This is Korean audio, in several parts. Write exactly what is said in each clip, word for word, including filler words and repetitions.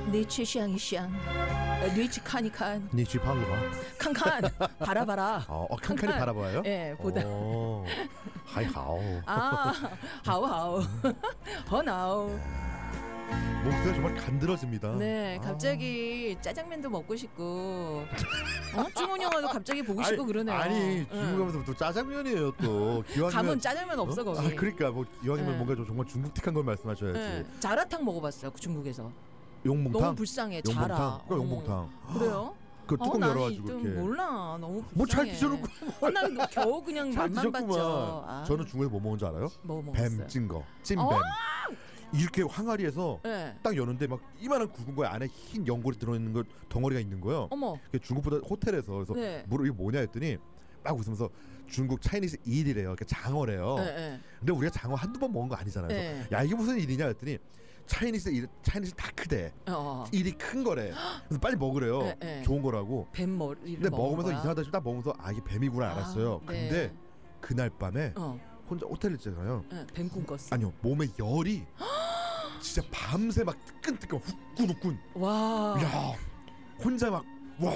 네 취향이 샹, 네 취칸이 칸, 네 취팔로마, 칸칸 바라봐라. 어, 어 칸칸이 바라봐요? 예, 보다. 오, 하이하오. 아, 하오하오, 허나오. 목소리가 정말 간드러집니다. 네, 갑자기 아. 짜장면도 먹고 싶고, 어? 중훈 영화도 갑자기 보고 싶고 아니, 그러네요. 아니 중국 가면서 또 짜장면이에요 또. 기왕이면 가면 짜장면 없어 어? 거기. 아, 그러니까 뭐 이왕이면 네. 뭔가 좀 정말 중국틱한 걸 말씀하셔야지. 네. 자라탕 먹어봤어요, 그 중국에서. 용봉탕? 너무 불쌍해. 용봉탕? 자라. 그 용봉탕. 그래요? 그 뚜껑 어, 열어가지고 난 이렇게. 몰라. 너무 불쌍해. 뭐 잘 드셔놓고. 아, 나 겨우 그냥 잘 맛만 드셨구만. 봤죠. 아. 저는 중국에서 뭐 먹은 줄 알아요? 뭐 먹었어요? 뱀 찐 거. 찐뱀. 어? 이렇게 항아리에서 네. 딱 여는데 막 이만한 굵은 거에 안에 흰 연골이 들어있는 거 덩어리가 있는 거예요. 어머. 중국보다 호텔에서 그래서 네. 물어 이게 뭐냐 했더니 막 웃으면서 중국 차이니스 일이래요. 그러니까 장어래요. 네, 네. 근데 우리가 장어 한두 번 먹은 거 아니잖아요. 그래서 네. 야 이게 무슨 일이냐 했더니 차이니스 일, 차이니스 다 크대. 어. 일이 큰 거래. 그래서 빨리 먹으래요. 네, 네. 좋은 거라고. 뱀 머리를 근데 먹으면서 거야? 이상하다 싶다 딱 먹으면서 아 이게 뱀이구나 알았어요. 아, 네. 근데 그날 밤에 어. 혼자 호텔에 있잖아요. 네, 뱀 꿈꿨어. 아니요 몸에 열이 진짜 밤새 막 뜨끈뜨끈 후끈후끈. 와. 야 혼자 막 와.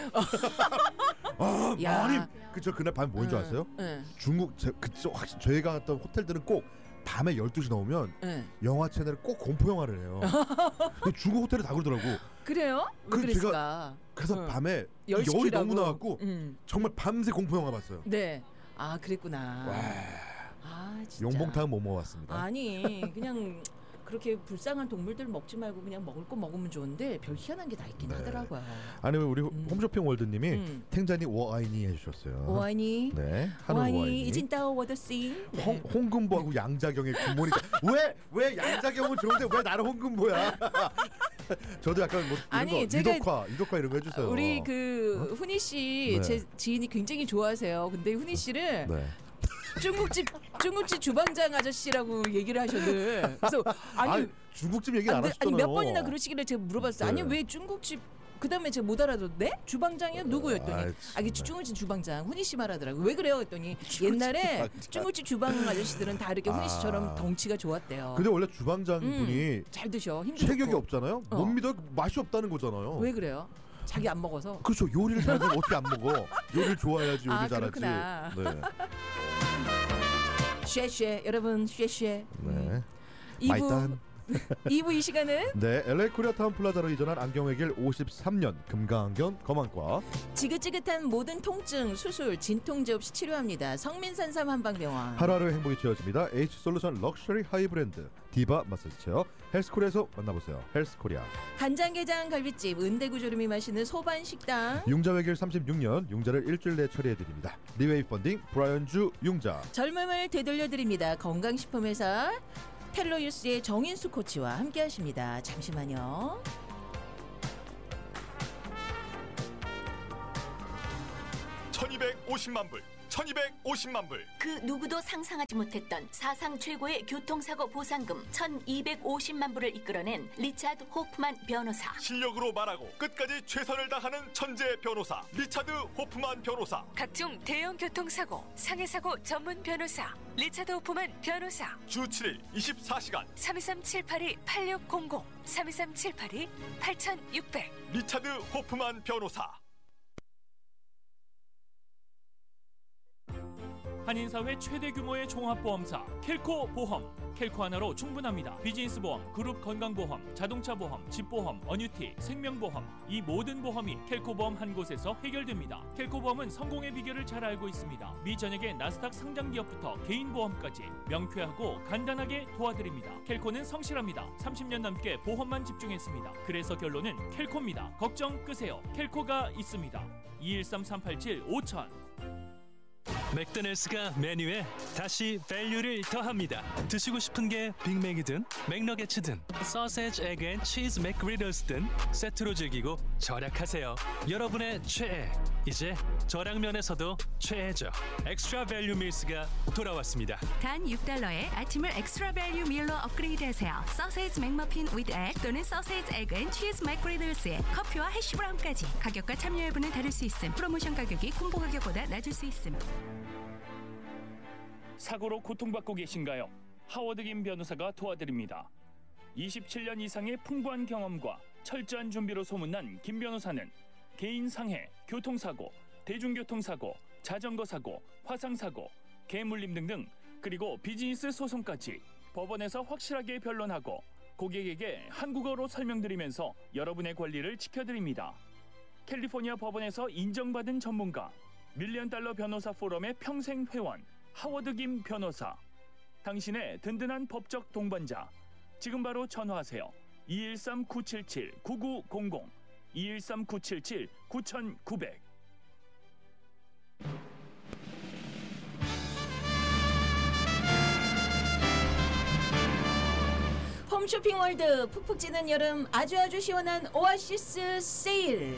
아, 야. 아니 그저 그날 밤에 뭐인 줄 네. 아세요? 네. 중국 제, 그쪽 확실히 저희가 갔던 호텔들은 꼭 밤에 열두 시 넘으면 네. 영화 채널에 꼭 공포 영화를 해요. 중국 호텔에 다 그러더라고. 그래요? 왜 그 그랬을까? 그래서 응. 밤에 열 열이 시키라고. 너무 나갖고 음. 정말 밤새 공포 영화 봤어요. 네. 아, 그랬구나. 와. 아, 진짜. 용봉탕 못 먹어봤습니다. 아니, 그냥 그렇게 불쌍한 동물들 먹지 말고 그냥 먹을 거 먹으면 좋은데 별 희한한 게 다 있긴 네. 하더라고요. 아니 우리 음. 홈쇼핑 월드님이 음. 탱자니 워아이니 해주셨어요. 오아니, 네, 하늘 오아니, 워아이니. 이진따오 워더씨. 홍, 홍금보하고 양자경의 굿모닝. 왜왜 양자경은 좋은데 왜 나는 홍금보야? 저도 약간 뭐 이런 아니, 거 제가 이덕화 이덕화 이런 거 해주세요. 우리 그 어? 훈이 씨, 네. 제 지인이 굉장히 좋아하세요. 근데 훈이 씨를 네. 중국집 중국집 주방장 아저씨라고 얘기를 하셔들. 그래서 아니, 아니 중국집 얘기 안 아니, 하셨잖아요. 아니 몇 번이나 그러시길래 제가 물어봤어요. 네. 아니 왜 중국집 그 다음에 제가 못 알아도 네? 주방장이요? 누구요? 했더니 아이, 아 이게 중국집 주방장 훈이 씨 말하더라고. 왜 그래요? 했더니 옛날에 주방장. 중국집 주방 아저씨들은 다 이렇게 훈이 씨처럼 아. 덩치가 좋았대요. 근데 원래 주방장 분이 음, 잘 드셔. 힘도 체격이 좋고. 없잖아요. 어. 못 믿어 맛이 없다는 거잖아요. 왜 그래요? 자기 안 먹어서. 그렇죠. 요리를 잘하면 어떻게 안 먹어? 요리를 좋아해야지 요리 아, 잘하지. 그렇구나. 네. 쉐쉐 여러분 쉐쉐. 네. 이 부 마이단. 이 부 이 시간은 네, 엘에이 코리아타운 플라자로 이전한 안경의 길 오십삼 년 금강안경 검안과 지긋지긋한 모든 통증 수술 진통제 없이 치료합니다. 성민산삼 한방병원. 하루하루 행복이 채워집니다. H솔루션 럭셔리 하이 브랜드 디바 마사지 체어 헬스코리아에서 만나보세요. 헬스코리아. 간장게장 갈비집 은대구조림이 마시는 소반식당. 융자의 길 삼십육 년 융자를 일주일 내에 처리해드립니다. 리웨이 펀딩 브라이언주 융자. 젊음을 되돌려드립니다. 건강식품회사 텔로유스의 정인수 코치와 함께하십니다. 잠시만요. 천이백오십만 불, 천이백오십만 불. 그 누구도 상상하지 못했던 사상 최고의 교통사고 보상금 천이백오십만 불을 이끌어낸 리차드 호프만 변호사. 실력으로 말하고 끝까지 최선을 다하는 천재 변호사 리차드 호프만 변호사. 각종 대형 교통사고, 상해사고 전문 변호사 리차드 호프만 변호사. 주 칠 일 이십사 시간 삼이삼 칠팔이 팔육공공 삼이삼 칠팔이 팔육백. 리차드 호프만 변호사. 한인사회 최대 규모의 종합보험사 켈코 보험. 켈코 하나로 충분합니다. 비즈니스 보험, 그룹 건강보험, 자동차 보험, 집보험, 어뉴티, 생명보험, 이 모든 보험이 켈코 보험 한 곳에서 해결됩니다. 켈코 보험은 성공의 비결을 잘 알고 있습니다. 미 전역의 나스닥 상장 기업부터 개인 보험까지 명쾌하고 간단하게 도와드립니다. 켈코는 성실합니다. 삼십 년 넘게 보험만 집중했습니다. 그래서 결론은 켈코입니다. 걱정 끄세요. 켈코가 있습니다. 이일삼 삼팔칠 오천. 맥도날드가 메뉴에 다시 밸류를 더합니다. 드시고 싶은 게 빅맥이든 맥너게츠든 소세지 에그 앤 치즈 맥그리들스든 세트로 즐기고 절약하세요. 여러분의 최애, 이제 저량면에서도 최애죠. 엑스트라 밸류 밀스가 돌아왔습니다. 단 육 달러에 아침을 엑스트라 밸류 밀로 업그레이드하세요. 소세지 맥머핀 위드 액 또는 소세지 에그 앤 치즈 맥그리들스에 커피와 해시브라운까지. 가격과 참여 여부는 다를 수 있음. 프로모션 가격이 콤보 가격보다 낮을 수 있음. 사고로 고통받고 계신가요? 하워드 김 변호사가 도와드립니다. 이십칠 년 이상의 풍부한 경험과 철저한 준비로 소문난 김 변호사는 개인 상해, 교통사고, 대중교통사고, 자전거사고, 화상사고, 개물림 등등 그리고 비즈니스 소송까지 법원에서 확실하게 변론하고 고객에게 한국어로 설명드리면서 여러분의 권리를 지켜드립니다. 캘리포니아 법원에서 인정받은 전문가, 밀리언 달러 변호사 포럼의 평생 회원 하워드 김 변호사. 당신의 든든한 법적 동반자. 지금 바로 전화하세요. 이일삼 구칠칠 구구공공 이일삼 구칠칠 구구공공. 홈쇼핑월드 푹푹 찌는 여름 아주 아주 시원한 오아시스 세일.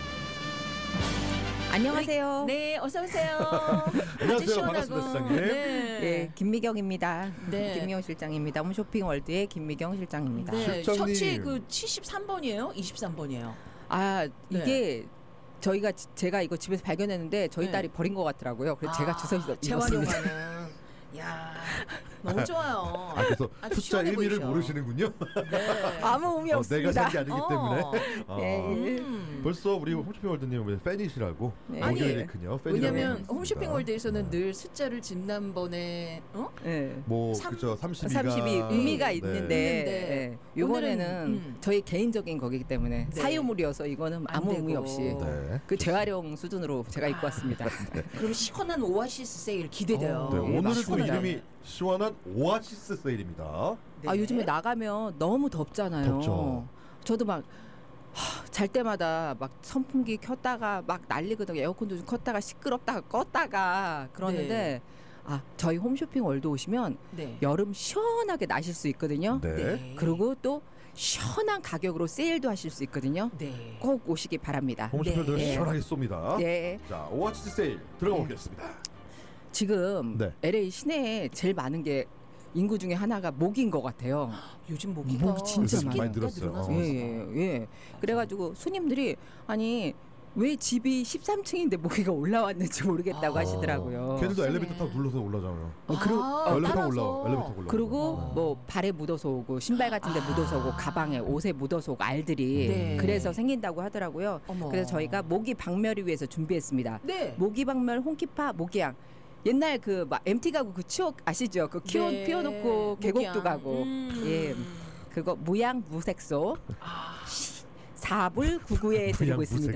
안녕하세요. 네, 어서 오세요. 안녕하세요. 반갑습니다, 실장님. 네. 네, 김미경입니다. 네. 김미경 실장입니다. 홈쇼핑월드의 김미경 실장입니다. 네, 실장님. 셔츠 그 칠십삼 번이에요? 이십삼 번이에요? 아, 이게 네. 저희가 지- 제가 이거 집에서 발견했는데 저희 네. 딸이 버린 것 같더라고요. 그래서 제가 주워 입었습니다. 재활용하는. 야, 너무 좋아요. 아, 그래서 아주 숫자 시원해 일 미를 보이셔. 모르시는군요. 네. 아무 의미 어, 없습니다. 내가 산 게 아니기 어. 때문에. 아, 예, 예. 음. 벌써 우리 홈쇼핑월드님 왜 팬이시라고? 네. 아니, 목요일이군요. 팬이라고 왜냐면 하셨습니다. 홈쇼핑월드에서는 늘 숫자를 지난번에 어? 네. 뭐 삼- 그죠 삼십이가 삼십이 의미가 네. 있는데 있는데 네. 이번에는 오늘은, 음. 저희 개인적인 거기 때문에 네. 사유물이어서 이거는 안 아무 의미 되고. 없이 네. 그 재활용 수준으로 제가 입고 왔습니다. 그럼 시원한 오아시스 세일 기대돼요. 네, 네, 오늘은 또 맞습니다. 이름이 시원한 오아시스 세일입니다. 네. 아 요즘에 나가면 너무 덥잖아요. 덥죠. 저도 막 잘 때마다 막 선풍기 켰다가 막 난리거든요. 에어컨도 좀 켰다가 시끄럽다가 껐다가 그러는데 네. 아 저희 홈쇼핑 월드 오시면 네. 여름 시원하게 나실 수 있거든요. 네. 네. 그리고 또 시원한 가격으로 세일도 하실 수 있거든요. 네. 꼭 오시기 바랍니다. 홈쇼핑월드 네. 시원하게 쏩니다. 네. 자, 오아시스 세일 들어가 보겠습니다. 지금 네. 엘에이 시내에 제일 많은 게 인구 중에 하나가 모기인 것 같아요. 요즘 모기 모기 진짜 요즘 많이 습기가 늘었어요. 늘어나서 어. 예, 예, 예. 그래가지고 손님들이 아니 왜 집이 십삼 층인데 모기가 올라왔는지 모르겠다고 아. 하시더라고요. 걔들도 세네. 엘리베이터 타고 눌러서 올라잖아요. 어, 그리고 아, 어, 엘리베이터 타고 따라서. 올라. 엘리베이터 타고 올라. 그리고 어. 뭐 발에 묻어서 오고 신발 같은데 아. 묻어서 오고 가방에 옷에 묻어서 오고 알들이 네. 그래서 생긴다고 하더라고요. 어머. 그래서 저희가 모기 박멸을 위해서 준비했습니다. 네. 모기 박멸 홍키파 모기향. 옛날 그 막 엠티 가구 그 추억 아시죠? 그 키워 네. 피워놓고 계곡도 모기향. 가고 음. 예 그거 무향 무색소 사불 구구에 드리고 무향 있습니다.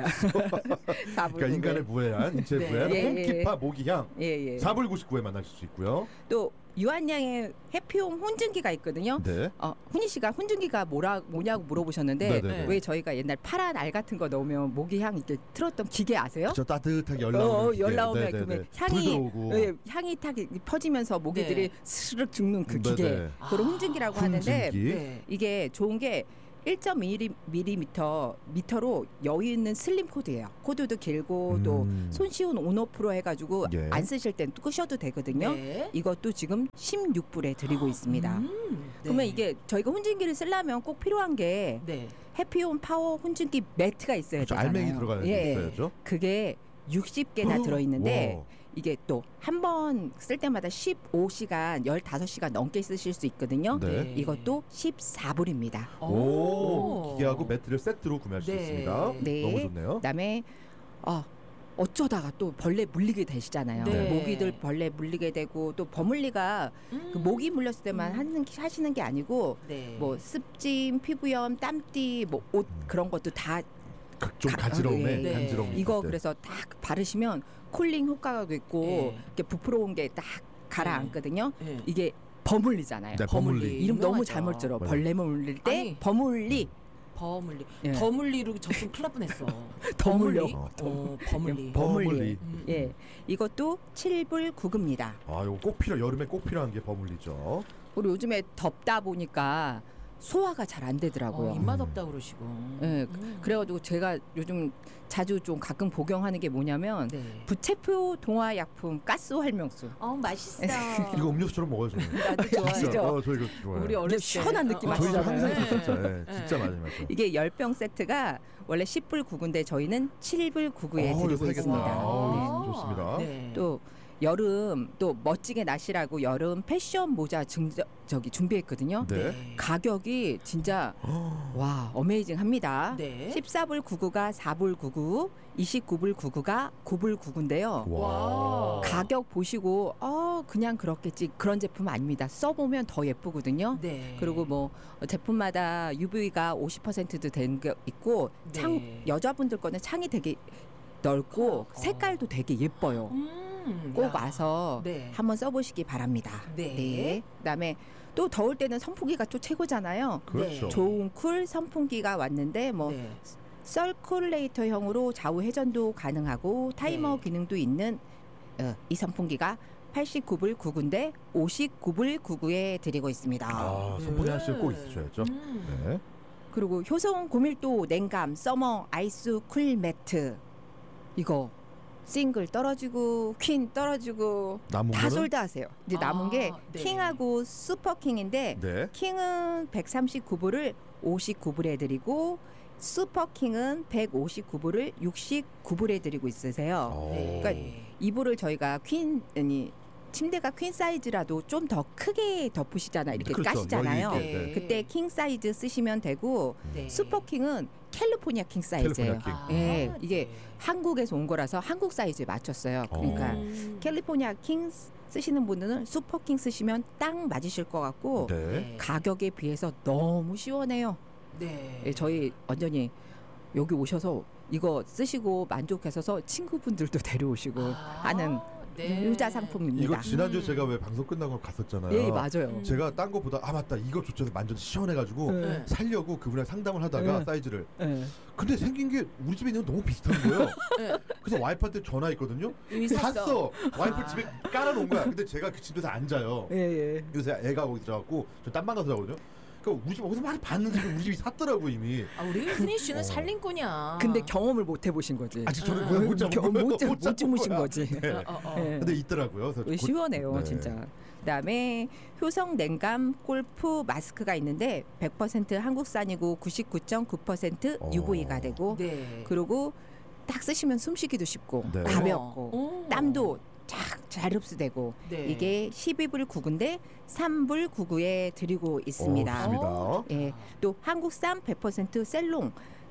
사불 그러니까 인간의 부해한 인체 네. 부해한 예, 예. 홈키파 모기향 예예. 사불 구십구에 만나실 수 있고요. 또 유한양의 해피홈 혼증기가 있거든요. 네. 어, 훈이 씨가 혼증기가 뭐라 뭐냐고 물어보셨는데 네네네. 왜 저희가 옛날 파란 알 같은 거 넣으면 모기 향 이렇게 틀었던 기계 아세요? 저 따뜻하게 열 어, 나오는 기계. 열 나오면 네네네. 그러면 불 향이 들어오고. 예, 향이 탁 퍼지면서 모기들이 네. 스르륵 죽는 그 네네. 기계 그걸 혼증기라고 하는데 혼증기. 네. 이게 좋은 게 일 점 이 밀리미터 미터로 여유 있는 슬림 코드예요. 코드도 길고 또 음. 손쉬운 온오프로 해가지고 예. 안 쓰실 땐 또 끄셔도 되거든요. 네. 이것도 지금 십육 불에 드리고 있습니다. 음. 네. 그러면 이게 저희가 혼증기를 쓰려면 꼭 필요한 게 네. 해피홈 파워 혼증기 매트가 있어야 그렇죠. 되잖아요. 알맹이 들어가야 예. 있어야죠. 그게 육십 개나 들어있는데 와. 이게 또 한 번 쓸 때마다 십오 시간, 열다섯 시간 넘게 쓰실 수 있거든요. 네. 이것도 십사 불입니다. 오, 기계하고 매트를 세트로 구매할 수 네. 있습니다. 네. 너무 좋네요. 그다음에 어, 어쩌다가 또 벌레 물리게 되시잖아요. 네. 모기들 벌레 물리게 되고 또 버물리가 음. 그 모기 물렸을 때만 음. 하는, 하시는 게 아니고 네. 뭐 습진, 피부염, 땀띠, 뭐 옷 그런 것도 다 각종 가- 가지러움에 예, 예. 간지러움 이거 있을 때. 그래서 딱 바르시면 쿨링 효과가 있고 네. 이렇게 부풀어온 게 딱 가라앉거든요. 네. 이게 버물리잖아요. 네, 버물리. 버물리. 이름 너무 유명하죠. 잘못 들어. 맞아요. 벌레 물릴 때 아니. 버물리. 버물리. 예. 더물리로 졌으면 큰일 날 뻔했어. 더 물려. 버물리? 어, 어, 버물리. 버물리. 음, 예, 이것도 칠 불 구 구입니다. 아, 이거 꼭 필요. 여름에 꼭 필요한 게 버물리죠. 우리 요즘에 덥다 보니까 소화가 잘 안 되더라고요. 어, 입맛 없다 그러시고. 예, 음. 그래가지고 제가 요즘 자주 좀 가끔 복용하는 게 뭐냐면 네. 부채표 동화약품 가스 활명수. 어 맛있어. 이거 음료수처럼 먹어요, 저는. 나도 아시죠? 진짜. 어, 저 이거 좋아해요. 우리 어렸을 때 시원한 느낌 어, 저희 집 맞아요. 항상 네. 있었죠. 예, 네. 진짜 많이 마셔. 이게 십 병 세트가 원래 십 불 구 구인데 저희는 칠 불 구 구에 어, 드리고 이거 사야겠다. 있습니다. 어, 네. 좋습니다. 네. 또 여름 또 멋지게 나시라고 여름 패션 모자 증저, 저기 준비했거든요. 네. 가격이 진짜 와 어메이징합니다. 네. 십사 불 구십구가 사 불 구십구, 이십구 불 구십구가 구 불 구십구인데요. 와. 가격 보시고 어 그냥 그렇겠지 그런 제품 아닙니다. 써보면 더 예쁘거든요. 네. 그리고 뭐 제품마다 유브이가 오십 퍼센트도 된 게 있고 네. 창 여자분들 거는 창이 되게 넓고 어. 색깔도 되게 예뻐요. 음, 꼭 야. 와서 네. 한번 써보시기 바랍니다. 네. 그다음에 또 더울 때는 선풍기가 또 최고잖아요. 그렇죠. 좋은 쿨 선풍기가 왔는데 뭐 네. 서큘레이터형으로 좌우 회전도 가능하고 타이머 네. 기능도 있는 어, 이 선풍기가 팔십구 불 구십구인데 오십구 불 구십구에 드리고 있습니다. 아, 선풍기 하나씩 꼭 있으셔야죠. 음. 네. 그리고 효성 고밀도 냉감 서머 아이스 쿨 매트 이거 싱글 떨어지고 퀸 떨어지고 남은 다 거는 솔드하세요. 이제 남은 아, 게 네. 킹하고 슈퍼킹인데 네. 킹은 백삼십구 불을 오십구 불에 드리고 슈퍼킹은 백오십구 불을 육십구 불에 드리고 있으세요. 어. 네. 그러니까 이불을 저희가 퀸 아니 침대가 퀸 사이즈라도 좀 더 크게 덮으시잖아요. 이렇게 그렇죠. 까시잖아요. 여유 있게, 네. 그때 킹 사이즈 쓰시면 되고 네. 슈퍼킹은 캘리포니아 킹 사이즈예요. 캘리포니아 king. 예, 아, 이게 네. 한국에서 온 거라서 한국 사이즈에 맞췄어요. 그러니까 음. 캘리포니아 킹 쓰시는 분들은 슈퍼킹 쓰시면 딱 맞으실 것 같고 네. 네. 가격에 비해서 너무 시원해요. 네. 예, 저희 완전히 여기 오셔서 이거 쓰시고 만족하셔서 친구분들도 데려오시고 아, 하는 네. 유자 상품입니다. 이거 지난주에 음. 제가 왜 방송 끝나고 갔었잖아요. 예, 맞아요. 음. 제가 딴 거보다 아 맞다 이거 좋죠 만져서 시원해가지고 네. 살려고 그분이랑 상담을 하다가 네. 사이즈를 예. 근데 생긴 게 우리 집에 있는 거 너무 비슷한 거예요. 네. 그래서 와이프한테 전화했거든요. 이미 샀어. 샀어. 와이프 아. 집에 깔아놓은 거야. 근데 제가 그 집에서 앉아요. 예, 예. 요새 애가 거기 들어갔고 저 딴방 가서 자거든요. 그러니까 우리 집 어디서 많이 봤는데 우리 집이 샀더라고 이미. 아, 우리 흔히 씨는 어. 살림꾼이야. 근데 경험을 못 해보신 거지. 아직 저는 아. 그걸 못 잡은 겨- 거예요. 못, 잡- 못 못 잡은 주무신 거야. 거지. 네. 어, 어, 어. 예. 근데 있더라고요. 그래서 곧- 시원해요, 네. 진짜. 그다음에 효성 냉감 골프 마스크가 있는데 백 퍼센트 한국산이고 구십구 점 구 퍼센트 어. 유브이가 되고 네. 그리고 딱 쓰시면 숨쉬기도 쉽고 네. 가볍고 어. 땀도 쫙잘 흡수되고 네. 이게 십이 불 구십구인데 삼 불 구십구에 드리고 있습니다. 어, 좋습니다. 어. 예, 또 한국산 백 퍼센트 셀롱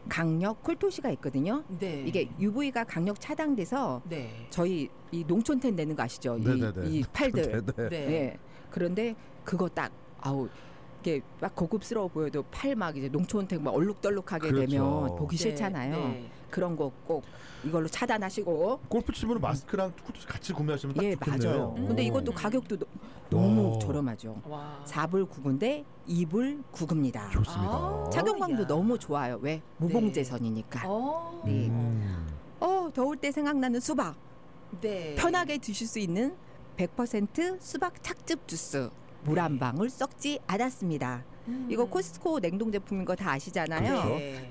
강력 쿨토시가 있거든요. 네. 이게 유브이가 강력 차단돼서 네. 저희 이 농촌텐 내는 거 아시죠? 이, 네네네. 이 팔들. 네, 네. 네. 예. 그런데 그거 딱 아우 이게 막 고급스러워 보여도 팔 막 이제 농촌텐 막 얼룩덜룩하게 그렇죠. 되면 보기 네. 싫잖아요. 네. 그런 거 꼭 이걸로 차단하시고. 골프 치면 마스크랑 쿠트 같이 구매하시면 딱 예, 좋겠네요. 맞아요. 음. 근데 이것도 가격도 너, 너무 오. 저렴하죠. 와. 사 불 구십구인데 이 불 구십구입니다. 좋습니다. 아. 착용감도 야. 너무 좋아요. 왜? 무봉제선이니까. 어. 네. 음. 어, 더울 때 생각나는 수박. 네. 편하게 드실 수 있는 백 퍼센트 수박 착즙 주스. 물 한 방울 썩지 않았습니다. 음. 이거 코스트코 냉동 제품인 거 다 아시잖아요. 그렇죠. 네.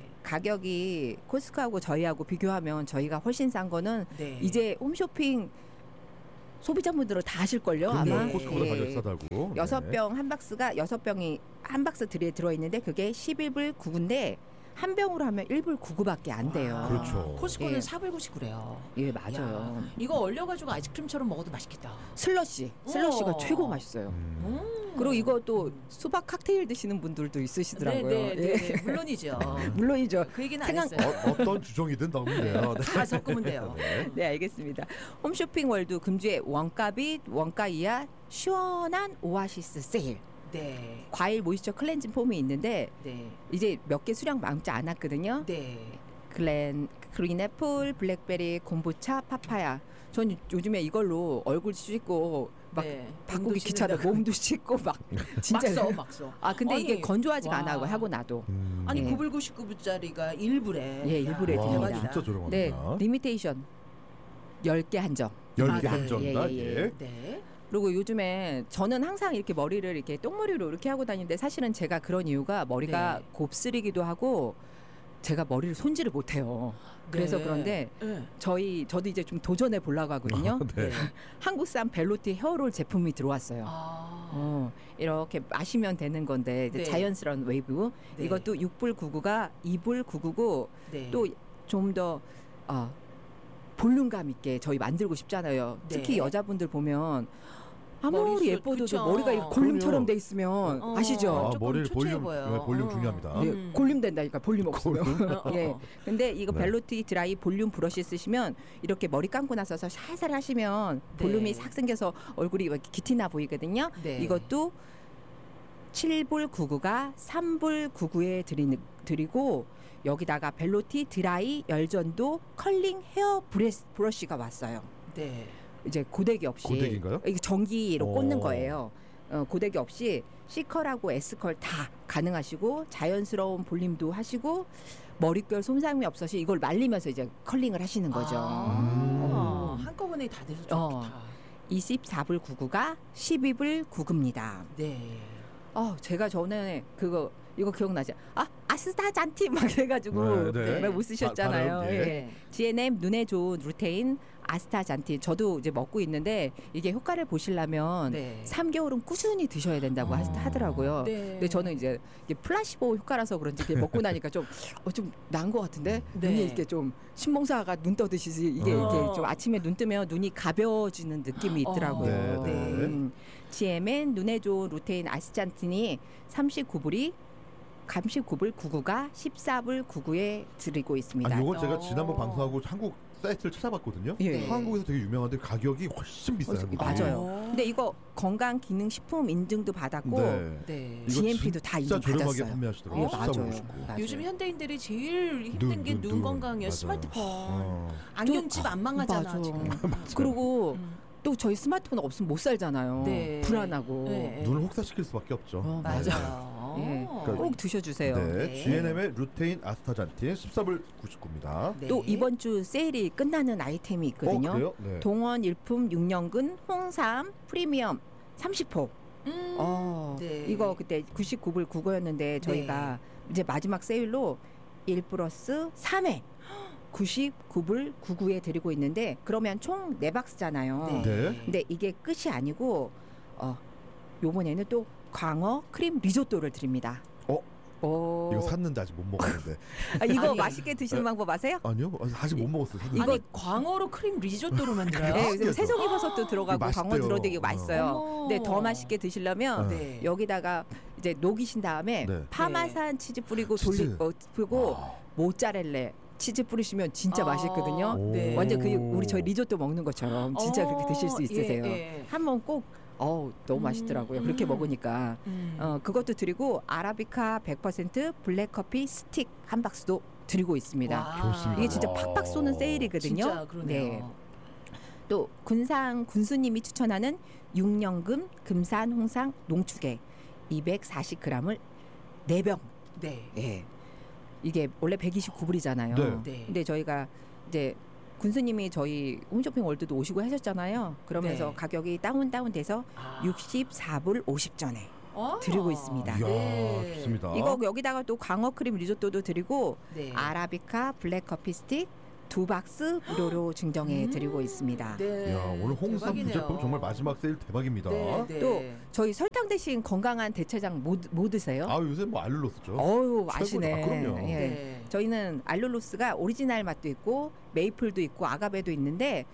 가격이 코스트코하고 저희하고 비교하면 저희가 훨씬 싼 거는 네. 이제 홈쇼핑 소비자분들은 다 아실걸요 그럼요. 아마. 네. 코스코보다 예. 가격 싸다고. 여섯 네. 병 한 박스가 여섯 병이 한 박스 들에 들어 있는데 그게 십일 불 구십구인데 한 병으로 하면 일 불 구십구밖에 안 돼요. 아, 그렇죠. 코스코는 예. 사 불 구십구래요. 예, 맞아요. 이거 얼려가지고 아이스크림처럼 먹어도 맛있겠다. 슬러시, 슬러시가 어. 최고 맛있어요. 음. 음. 그리고 이것도 수박 칵테일 드시는 분들도 있으시더라고요. 네, 네, 예. 네. 물론이죠. 물론이죠. 그 얘기는 안 생각- 했어요. 어, 어떤 주종이든 넣으면 돼요. 네. 다 섞으면 돼요. 네. 네, 알겠습니다. 홈쇼핑 월드 금주의 원가 빗 원가 이하 시원한 오아시스 세일. 네. 과일 모이스처 클렌징 폼이 있는데 네. 이제 몇 개 수량 많지 않았거든요. 네. 글렌, 그린애플, 블랙베리, 콤부차, 파파야. 전 요즘에 이걸로 얼굴 씻고 막 네. 바꾸기 몸도 귀찮아 씻는다고. 몸도 씻고 막 진짜. 막 써, 막 써. 아 근데 아니, 이게 건조하지가 와. 않아 하고 나도. 음. 아니 예. 구 불 구십구 불짜리가 일 불에. 예, 일 불에 와, 드립니다. 진짜 저렴합니다. 네, 리미테이션 열 개 한정. 열 개 아, 네. 한정다. 예, 예, 예. 예. 네. 그리고 요즘에 저는 항상 이렇게 머리를 이렇게 똥머리로 이렇게 하고 다니는데 사실은 제가 그런 이유가 머리가 네. 곱슬이기도 하고 제가 머리를 손질을 못해요. 그래서 네. 그런데 네. 저희 저도 이제 좀 도전해 보려고 하거든요. 네. 한국산 벨로티 헤어롤 제품이 들어왔어요. 아. 어, 이렇게 마시면 되는 건데 이제 네. 자연스러운 웨이브. 네. 이것도 육 불 구십구가 이 불 구십구고 네. 또 좀 더 어, 볼륨감 있게 저희 만들고 싶잖아요. 네. 특히 여자분들 보면 아무리 머리숱, 예뻐도 그쵸. 머리가 이렇게 골룸처럼 그럼요. 돼 있으면 어, 아시죠? 아, 조금 머리를 초췌해 볼륨, 보여. 네, 볼륨 어. 중요합니다. 예, 음. 골룸 된다니까 볼륨 없으면. 예. 어. 근데 이거 네. 벨로티 드라이 볼륨 브러쉬 쓰시면 이렇게 머리 감고 나서서 살살 하시면 볼륨이 네. 싹 생겨서 얼굴이 이렇게 기티 나 보이거든요. 네. 이것도 칠 불 구십구가 삼 불 구십구에 드리, 드리고 여기다가 벨로티 드라이 열전도 컬링 헤어 브레스, 브러쉬가 왔어요. 네. 이제 고데기 없이 고데기인가요? 이게 전기로 오. 꽂는 거예요. 어, 고데기 없이 C컬하고 S컬 다 가능하시고 자연스러운 볼륨도 하시고 머릿결 솜상이 없어서 이걸 말리면서 이제 컬링을 하시는 거죠. 아, 음. 한꺼번에 다 돼서 어. 좋다. 이십사 불 구십구가 십이 불 구십구입니다. 네. 어, 제가 전에 그거 이거 기억나죠? 아, 아스타잔티 막 해가지고 네, 네. 막 웃으셨잖아요. 바- 발음, 예. 예. 지엔엠 눈에 좋은 루테인 아스타잔티 저도 이제 먹고 있는데 이게 효과를 보시려면 네. 삼 개월은 꾸준히 드셔야 된다고 하- 아. 하더라고요. 네. 근데 저는 이제 이게 플라시보 효과라서 그런지 이게 먹고 나니까 좀 어, 좀 나은 것 같은데 네. 눈이 이렇게 좀 신봉사가 눈 떠듯이 이게 어. 이렇게 좀 아침에 눈 뜨면 눈이 가벼워지는 느낌이 있더라고요. 네, 네. 음, 지엠엔 눈에 좋은 루테인 아스탄틴이 삼십구 불이 삼십구 불 구십구가 십사 불 구십구에 드리고 있습니다. 아, 이건 제가 어. 지난번 방송하고 한국 사이트를 찾아봤거든요. 예. 한국에서 되게 유명한데 가격이 훨씬 비싸요. 한국이. 맞아요. 어. 근데 이거 건강기능식품 인증도 받았고 네. 네. 이거 지엠피도 다 진짜 인증 저렴하게 받았어요. 판매하시더라고요. 예, 십사 맞아요. 불 구십구. 맞아요. 요즘 현대인들이 제일 힘든 눈, 게 눈, 눈 눈. 건강이에요. 맞아요. 스마트폰. 어. 안경집 안 망하잖아. 맞아. 지금. 그리고 음. 또 저희 스마트폰 없으면 못 살잖아요. 네. 불안하고. 네. 눈을 혹사시킬 수밖에 없죠. 어, 맞아요. 예. 그러니까 꼭 드셔주세요. 네. 네. 지엔엠의 루테인 아스타잔틴 십사 불 구십구입니다. 네. 또 이번 주 세일이 끝나는 아이템이 있거든요. 어, 그래요? 네. 동원 일품 육 년근 홍삼 프리미엄 삼십 호. 음. 어, 네. 이거 그때 구십구 불 구십구였는데 저희가 이제 마지막 세일로 일 플러스 삼 회 구십구 불 구십구에 드리고 있는데 그러면 총 네 박스잖아요. 네. 네. 근데 이게 끝이 아니고 어, 요번에는 또 광어 크림 리조또를 드립니다. 어? 오. 이거 샀는데 아직 못 먹었는데. 아, 이거 아니. 맛있게 드시는 네. 방법 아세요? 아니요, 아직 못 먹었어요. 샀는데. 아니 광어로 크림 리조또를 만들어요. 네, 그래서 신기하죠. 새송이버섯도 들어가고 이거 광어 맛있대요. 들어되게 어. 맛있어요. 어머. 근데 더 맛있게 드시려면 네. 여기다가 이제 녹이신 다음에 네. 파마산 치즈 뿌리고 치즈. 돌리고 뿌리고 아. 모짜렐라 치즈 뿌리시면 진짜 아, 맛있거든요. 네. 완전 그 우리 저희 리조또 먹는 것처럼 진짜 어, 그렇게 드실 수 있으세요. 예, 예. 한번 꼭 어우 너무 맛있더라고요. 음, 그렇게 음. 먹으니까 음. 어, 그것도 드리고 아라비카 백 퍼센트 블랙커피 스틱 한 박스도 드리고 있습니다. 와. 좋습니다. 이게 진짜 와. 팍팍 쏘는 세일이거든요. 진짜 그러네요. 네. 또 군상 군수님이 추천하는 육 년금 금산 홍상 농축액 이백사십 그램을 네 병. 네. 예. 이게 원래 백이십구 불이잖아요. 네. 네. 근데 저희가 이제 군수님이 저희 홈쇼핑 월드도 오시고 하셨잖아요. 그러면서 네. 가격이 다운 다운 돼서 아. 육십사 불 오십 전에 아. 드리고 있습니다. 이야, 네. 좋습니다. 이거 여기다가 또 광어 크림 리조또도 드리고 네. 아라비카 블랙커피 스틱 두 박스 무료로 증정해 음. 드리고 있습니다. 네. 야, 오늘 홍삼 대박이네요. 부제품 정말 마지막 세일 대박입니다. 네, 네. 또 저희 설탕 대신 건강한 대체장 뭐, 뭐 드세요? 아, 요새 뭐 알룰로스죠. 어우 최고죠. 아시네. 아, 그럼요. 예. 네. 저희는 알룰로스가 오리지널 맛도 있고 메이플도 있고 아가베도 있는데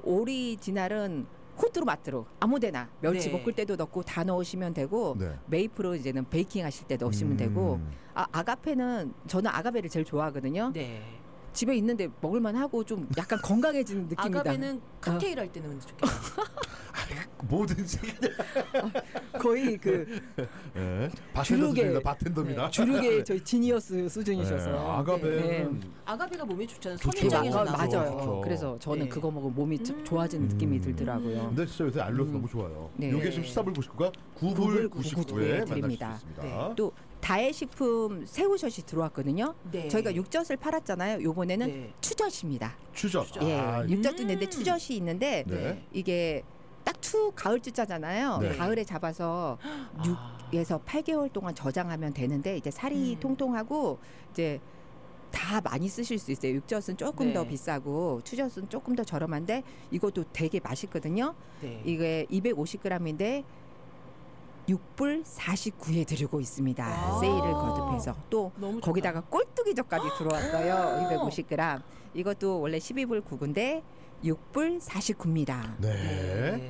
오리지널은 호두로 맛대로 아무데나 멸치 네. 볶을 때도 넣고 다 넣으시면 되고 네. 메이플은 이제는 베이킹 하실 때 넣으시면 음. 되고 아, 아가페는 저는 아가베를 제일 좋아하거든요. 네. 집에 있는데 먹을만 하고 좀 약간 건강해지는 느낌이다. 아가베는 칵테일 할 때는 좋겠다. 뭐든지 거의 그 예. 바텐더입니다. 바텐더입니다. 네, 주류계 저희 지니어스 수준이셔서. 네, 아가베는 아가베가 몸에 좋잖아요. 좋죠. 선인장에서 아, 나와서. 맞아요. 좋죠. 그래서 저는 네. 그거 먹으면 몸이 좀 음. 좋아지는 느낌이 음. 들더라고요. 근데 진짜 요새 알룰로스 음. 너무 좋아요. 네. 요게 지금 십사 불 구십구가 구 불 구십구에 만날 수 드립니다. 있습니다. 네. 또 다해식품 새우젓이 들어왔거든요. 네. 저희가 육젓을 팔았잖아요. 요번에는 네. 추젓입니다. 추적. 추적. 예, 아, 육젓도 음. 있는데 추젓이 있는데 네. 이게 딱 투 가을 주자잖아요. 네. 가을에 잡아서 아. 육에서 팔 개월 동안 저장하면 되는데 이제 살이 음. 통통하고 이제 다 많이 쓰실 수 있어요. 육젓은 조금 네. 더 비싸고 추젓은 조금 더 저렴한데 이것도 되게 맛있거든요. 네. 이게 이백오십 그램인데 육 불 사십구에 드리고 있습니다. 아. 세일을 거듭해서 또 너무 좋다. 거기다가 꼴뚜기젓까지 들어왔어요. 이백오십 그램. 이것도 원래 십이 불 구구인데 육 불 사십구입니다. 네.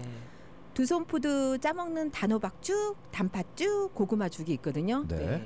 두손푸드 짜먹는 단호박죽, 단팥죽, 고구마죽이 있거든요. 네.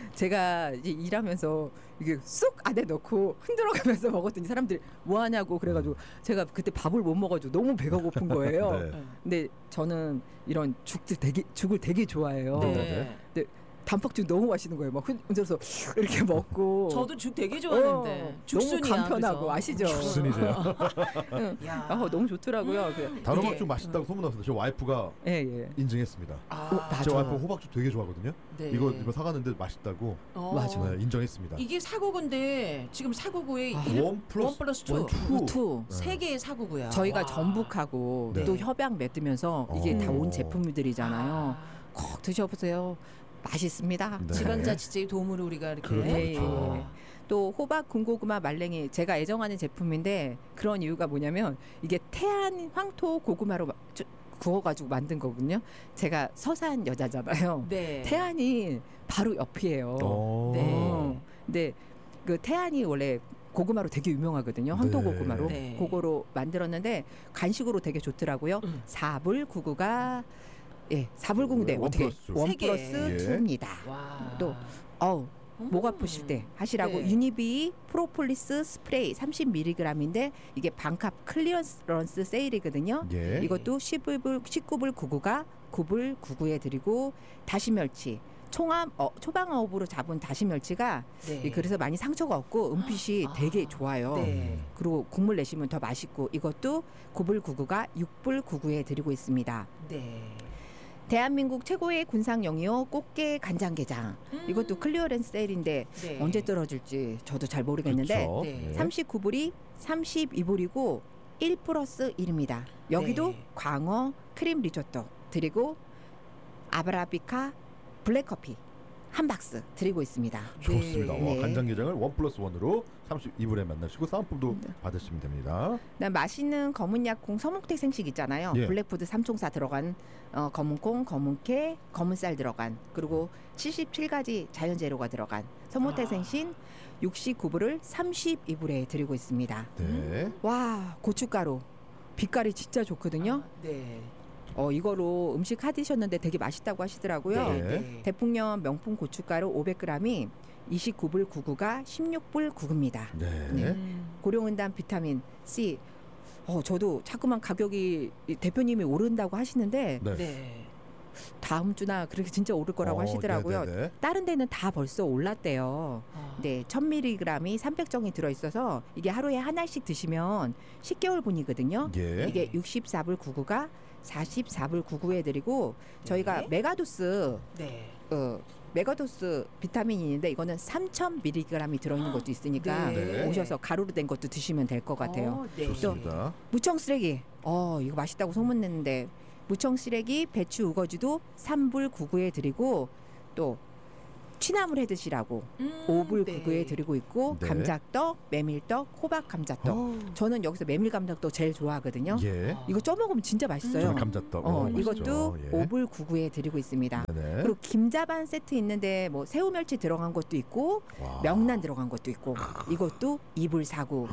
제가 이제 일하면서 이게 쏙 안에 넣고 흔들어가면서 먹었더니 사람들이 뭐 하냐고 그래가지고 제가 그때 밥을 못 먹어가지고 너무 배가 고픈 거예요. 네. 근데 저는 이런 죽들 되게 죽을 되게 좋아해요. 네. 네. 근데 단팥죽 너무 맛있는 거예요. 막 흔들어서 이렇게 먹고. 저도 죽 되게 좋아하는데 어, 죽순이야, 너무 간편하고 그래서. 아시죠? 죽순이세요? 응. 야. 아, 너무 좋더라고요. 음. 단호박죽 이게- 맛있다고 소문났어요. 저 와이프가 예, 예. 인증했습니다. 아, 어, 맞아. 제 와이프 호박죽 되게 좋아하거든요. 네. 이거 이거 사갔는데 맛있다고 어. 맞아. 네, 인정했습니다. 이게 사고구인데 지금 사고구에 아, 일- 원 플러스 원 플러스 투. 원, 투. 투. 네. 세 개의 사고구야. 저희가 와. 전북하고 네. 또 협약 맺으면서 이게 어. 다 온 제품들이잖아요. 아. 꼭 드셔보세요. 맛있습니다. 네. 지방자치제의 도움으로 우리가 이렇게 그렇죠. 예, 예. 아. 또 호박 군고구마 말랭이 제가 애정하는 제품인데 그런 이유가 뭐냐면 이게 태안 황토 고구마로 마- 주- 구워가지고 만든 거거든요. 제가 서산 여자잖아요. 네. 태안이 바로 옆이에요. 어. 네. 어. 근데 그 태안이 원래 고구마로 되게 유명하거든요. 황토 네. 고구마로. 네. 그거로 만들었는데 간식으로 되게 좋더라고요. 음. 사 불 구구가 예, 사 불 구구인데 원 어떻게 플러스. 원 세 개. 플러스 예. 투입니다. 와. 또 어우 음. 목 아프실 때 하시라고 네. 유니비 프로폴리스 스프레이 삼십 밀리그램인데 이게 반값 클리어런스 세일이거든요. 예. 이것도 십구 불 십구 불 구구가 구 불 구구에 드리고 다시멸치 총합 어, 초방어업으로 잡은 다시멸치가 네. 이 그래서 많이 상처가 없고 음핏이 아. 되게 좋아요. 네. 그리고 국물 내시면 더 맛있고 이것도 구 불 구구가 육 불 구구에 드리고 있습니다. 네. 대한민국 최고의 군상용이요 꽃게 간장게장 음. 이것도 클리어런스 세일인데 네. 언제 떨어질지 저도 잘 모르겠는데 그렇죠. 네. 네. 삼십구 불이 삼십이 불이고 일 플러스 일입니다. 여기도 네. 광어 크림 리조또 드리고 아브라비카 블랙커피 한 박스 드리고 있습니다. 좋습니다. 네. 와, 네. 간장게장을 원 플러스 원으로 삼십이 불에 만나시고 사은품도 받으시면 됩니다. 그다음 맛있는 검은 약콩 서문태 생식 있잖아요. 예. 블랙푸드 삼총사 들어간 어, 검은콩, 검은캐, 검은쌀 들어간 그리고 칠십칠 가지 자연 재료가 들어간 서문태 아. 생신 육십구 불을 삼십이 불에 드리고 있습니다. 네. 와 고춧가루 빛깔이 진짜 좋거든요. 아, 네. 어 이거로 음식 하드셨는데 되게 맛있다고 하시더라고요. 네. 네. 대풍년 명품 고춧가루 오백 그램이 이십구 불 구구가 십육 불 구구입니다. 네. 음. 고룡은단 비타민 C. 어 저도 자꾸만 가격이 이 대표님이 오른다고 하시는데 네. 네. 다음 주나 그렇게 진짜 오를 거라고 어, 하시더라고요. 네네네. 다른 데는 다 벌써 올랐대요. 아. 네, 천 밀리그램이 삼백 정이 들어 있어서 이게 하루에 하나씩 드시면 십 개월 분이거든요. 예. 이게 육십사 불 구구가 사십사 불 구구에 드리고 저희가 네. 메가도스 네. 어, 메가도스 비타민이 있는데 이거는 삼천 밀리그램이 들어있는 것도 있으니까 네. 오셔서 가루로 된 것도 드시면 될 것 같아요. 어, 네. 좋습니다. 무청 쓰레기. 어 이거 맛있다고 소문냈는데 무청 쓰레기 배추 우거지도 삼 불 구구에 드리고 또 취나물 해 드시라고 음, 오 불 네. 구구에 드리고 있고 네. 감자떡, 메밀떡, 호박 감자떡. 어. 저는 여기서 메밀 감자떡 제일 좋아하거든요. 예. 이거 쪄 먹으면 진짜 맛있어요. 저는 감자떡. 어, 어, 이것도 맛있죠. 예. 오 불 구구에 드리고 있습니다. 네네. 그리고 김자반 세트 있는데 뭐 새우멸치 들어간 것도 있고 와. 명란 들어간 것도 있고 이것도 이 불 사구.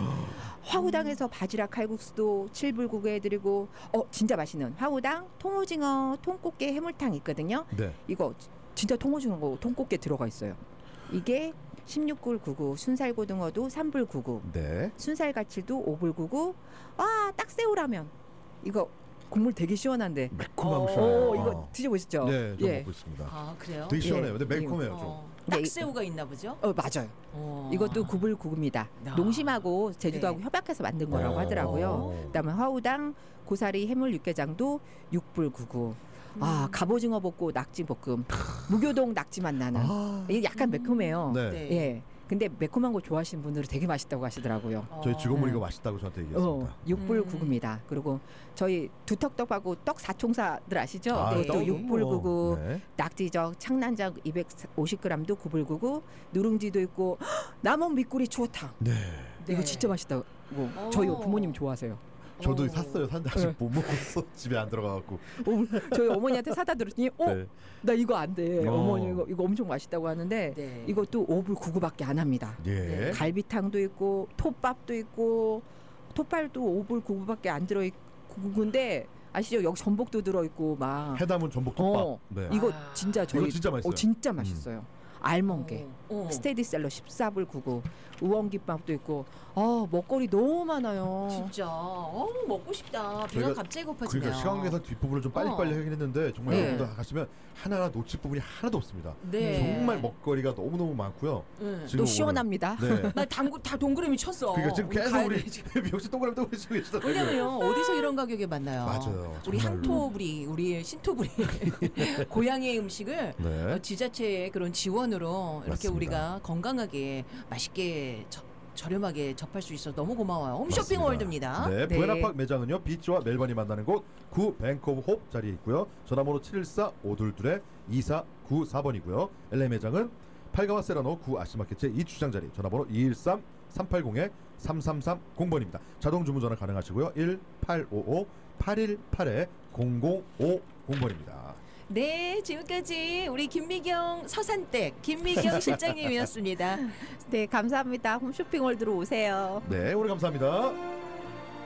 화우당에서 바지락 칼국수도 칠 불 구구에 드리고 어 진짜 맛있는 화우당 통오징어 통꽃게 해물탕 있거든요. 네. 이거 진짜 통오징어 통꽃게 들어가 있어요. 이게 십육 불 구구 순살고등어도 삼 불 구구 네. 순살가칠도 오 불 구구 아 딱새우라면 이거 국물 되게 시원한데 매콤하고 어, 시원해요. 오 이거 드셔보시죠. 네, 좀 예. 먹고 있습니다. 아 그래요? 되게 시원해요. 예. 근데 매콤해요 좀. 어, 네, 딱새우가 있나 보죠? 어 맞아요. 어. 이것도 구 불 구구입니다. 아. 농심하고 제주도하고 네. 협약해서 만든 거라고 어. 하더라고요. 그다음에 화우당 고사리 해물 육개장도 육 불 구구. 아 갑오징어 볶고 낙지 볶음 무교동 낙지 맛 나는 아. 이게 약간 매콤해요. 네. 네. 예. 근데 매콤한 거 좋아하시는 분들은 되게 맛있다고 하시더라고요. 어. 저희 직원분이 네. 이거 맛있다고 저한테 얘기했습니다. 어, 육 불 음. 구구입니다. 그리고 저희 두턱떡하고 떡 사총사들 아시죠? 아, 그것도 떡. 육 불 구구, 네. 낙지적, 창난적 이백오십 그램도 구 불 구구, 누룽지도 있고 헉, 남원 밑구리 추어탕. 네. 이거 네. 진짜 맛있다고. 어. 저희 부모님 좋아하세요. 저도 어. 샀어요. 샀는데 아직 못 먹었어. 집에 안 들어가갖고. 어, 저희 어머니한테 사다 들었더니 어? 네. 나 이거 안 돼. 어. 어머니 이거, 이거 엄청 맛있다고 하는데 네. 이것도 오 불 구 구밖에 안 합니다. 예. 네. 갈비탕도 있고 톱밥도 있고 톱발도 오 불 구 구밖에 안 들어있고 구구인데 아시죠? 여기 전복도 들어있고 막 해담은 전복 톱밥. 어. 네. 이거 아. 진짜 저희 이거 진짜 맛있어요. 어, 진짜 맛있어요. 알몬게 어, 어. 스테디셀러 십사 불 구 구 우엉김밥도 있고 어 먹거리 너무 많아요. 진짜 어 먹고 싶다. 배가 저희가 갑자기 고파지네요. 그러니까 시간계산 뒷부분을 좀 빨리빨리 어. 하긴 했는데 정말 네. 여러분들 가시면 하나하나 놓칠 부분이 하나도 없습니다. 네. 정말 먹거리가 너무너무 많고요. 네. 지금 또 오늘- 시원합니다. 네. 나 당구 다 동그라미 쳤어. 그러니까 지금 계속 가야 우리 돼, 지금. 미역씨 동그라미 동그라미 치고 계시더라고요. 왜냐면요 어디서 이런 가격에 만나요. 맞아요. 우리 정말로. 향토부리, 우리 신토부리 고향의 음식을 네. 어, 지자체의 그런 지원으로 이렇게 맞습니다. 우리가 건강하게 맛있게 저, 저렴하게 접할 수 있어 너무 고마워요. 홈쇼핑 맞습니다. 월드입니다. 네, 네. 부에나팍 매장은요 비치와 멜번이 만나는 곳 구 뱅크 오브 홉 자리에 있고요. 전화번호 칠일사 오이이이 이사구사 번이고요. 엘에이 매장은 팔가와 세라노 구 아시마켓 제이 주장 자리 전화번호 이일삼 삼팔공 삼삼삼공 번입니다. 자동 주문 전화 가능하시고요. 일팔오오 팔일팔 공공오공 번입니다. 네, 지금까지 우리 김미경 서산댁 김미경 실장님이었습니다. 네 감사합니다. 홈쇼핑월드로 오세요. 네, 오늘 감사합니다.